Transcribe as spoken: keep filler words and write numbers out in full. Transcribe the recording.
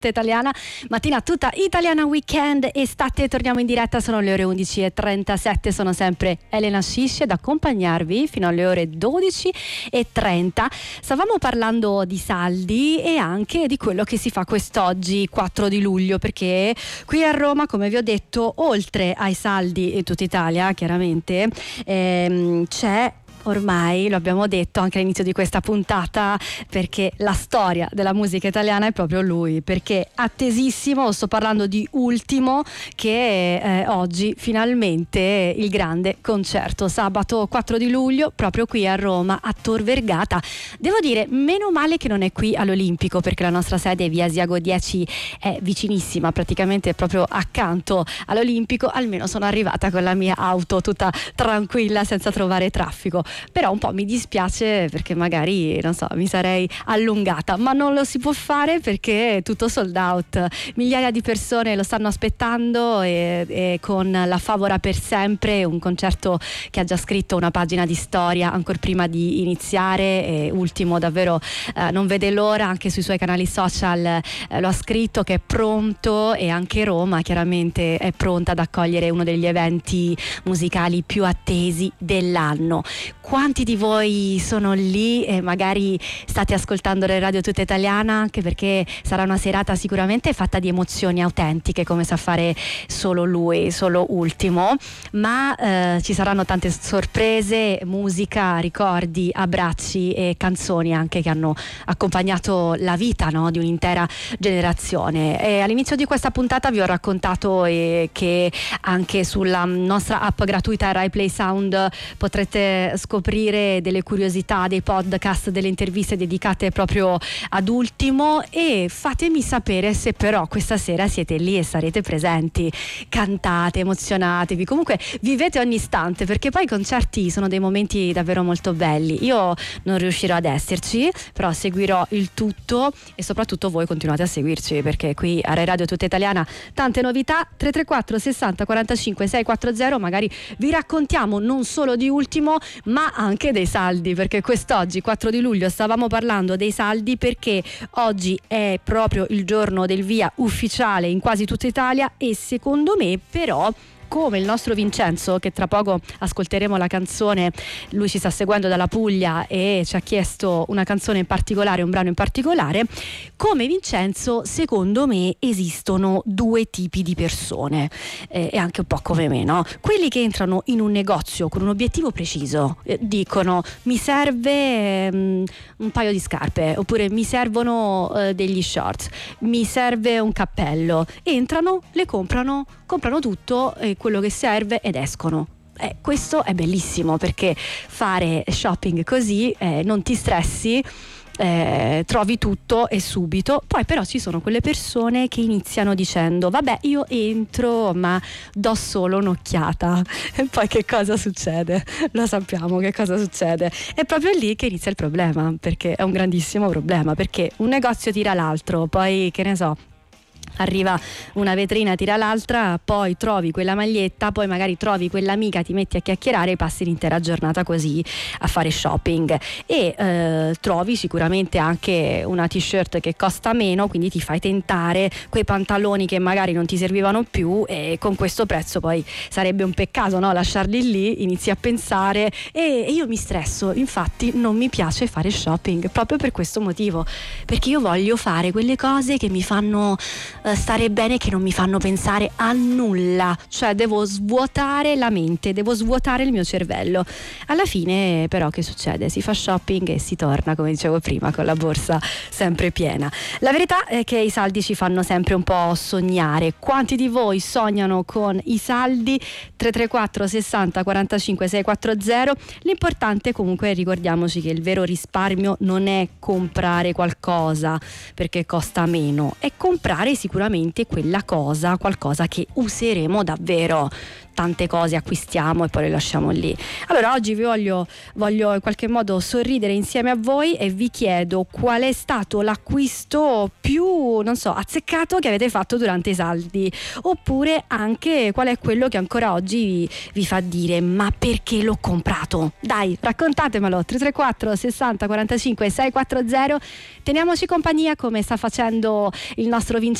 Italiana, mattina tutta italiana, weekend, estate, torniamo in diretta, sono le ore undici e trentasette, sono sempre Elena Scisce ad accompagnarvi fino alle ore dodici e trenta. Stavamo parlando di saldi e anche di quello che si fa quest'oggi quattro di luglio, perché qui a Roma, come vi ho detto, oltre ai saldi in tutta Italia chiaramente ehm, c'è, ormai lo abbiamo detto anche all'inizio di questa puntata, perché la storia della musica italiana è proprio lui, perché attesissimo, sto parlando di Ultimo, che eh, oggi finalmente il grande concerto sabato quattro di luglio proprio qui a Roma a Tor Vergata. Devo dire, meno male che non è qui all'Olimpico, perché la nostra sede via Asiago dieci è vicinissima, praticamente proprio accanto all'Olimpico. Almeno sono arrivata con la mia auto tutta tranquilla senza trovare traffico. Però un po' mi dispiace, perché magari, non so, mi sarei allungata, ma non lo si può fare perché è tutto sold out. Migliaia di persone lo stanno aspettando e, e con la Favora per sempre, un concerto che ha già scritto una pagina di storia ancora prima di iniziare. E Ultimo davvero eh, non vede l'ora, anche sui suoi canali social eh, lo ha scritto che è pronto, e anche Roma chiaramente è pronta ad accogliere uno degli eventi musicali più attesi dell'anno. Quanti di voi sono lì e magari state ascoltando le radio tutta italiana? Anche perché sarà una serata sicuramente fatta di emozioni autentiche, come sa fare solo lui, solo Ultimo, ma eh, ci saranno tante sorprese, musica, ricordi, abbracci e canzoni anche che hanno accompagnato la vita, no, di un'intera generazione. E all'inizio di questa puntata vi ho raccontato eh, che anche sulla nostra app gratuita Rai Play Sound potrete scoprire delle curiosità, dei podcast, delle interviste dedicate proprio ad Ultimo. E fatemi sapere se però questa sera siete lì e sarete presenti, cantate, emozionatevi, comunque vivete ogni istante, perché poi i concerti sono dei momenti davvero molto belli. Io non riuscirò ad esserci, però seguirò il tutto, e soprattutto voi continuate a seguirci, perché qui a Rai Radio Tutta Italiana tante novità. Tre tre quattro sessanta quarantacinque seicentoquaranta, magari vi raccontiamo non solo di Ultimo ma anche dei saldi, perché quest'oggi quattro di luglio stavamo parlando dei saldi, perché oggi è proprio il giorno del via ufficiale in quasi tutta Italia. E secondo me però, come il nostro Vincenzo, che tra poco ascolteremo la canzone, lui ci sta seguendo dalla Puglia e ci ha chiesto una canzone in particolare, un brano in particolare, come Vincenzo secondo me esistono due tipi di persone, eh, e anche un po' come me, no? Quelli che entrano in un negozio con un obiettivo preciso, eh, dicono mi serve um, un paio di scarpe, oppure mi servono uh, degli shorts, mi serve un cappello, entrano, le comprano, comprano tutto, eh, quello che serve, ed escono. Eh, questo è bellissimo, perché fare shopping così eh, non ti stressi, eh, trovi tutto e subito. Poi però ci sono quelle persone che iniziano dicendo vabbè, io entro ma do solo un'occhiata, e poi che cosa succede? Lo sappiamo che cosa succede. È proprio lì che inizia il problema, perché è un grandissimo problema, perché un negozio tira l'altro, poi che ne so, arriva una vetrina, tira l'altra, poi trovi quella maglietta, poi magari trovi quell'amica, ti metti a chiacchierare e passi l'intera giornata così a fare shopping. E eh, trovi sicuramente anche una t-shirt che costa meno, quindi ti fai tentare, quei pantaloni che magari non ti servivano più, e con questo prezzo poi sarebbe un peccato, no? Lasciarli lì. Inizi a pensare, e io mi stresso, infatti non mi piace fare shopping proprio per questo motivo, perché io voglio fare quelle cose che mi fanno stare bene, che non mi fanno pensare a nulla, cioè devo svuotare la mente, devo svuotare il mio cervello. Alla fine però che succede? Si fa shopping e si torna, come dicevo prima, con la borsa sempre piena. La verità è che i saldi ci fanno sempre un po' sognare. Quanti di voi sognano con i saldi? Tre tre quattro sessanta quarantacinque seicentoquaranta. L'importante comunque, ricordiamoci che il vero risparmio non è comprare qualcosa perché costa meno, è comprare sicuramente sicuramente quella cosa, qualcosa che useremo davvero. Tante cose acquistiamo e poi le lasciamo lì. Allora oggi vi voglio, voglio in qualche modo sorridere insieme a voi e vi chiedo qual è stato l'acquisto più, non so, azzeccato che avete fatto durante i saldi, oppure anche qual è quello che ancora oggi vi, vi fa dire ma perché l'ho comprato? Dai, raccontatemelo. Tre tre quattro sessanta quarantacinque sei quattro zero. Teniamoci compagnia come sta facendo il nostro vincitore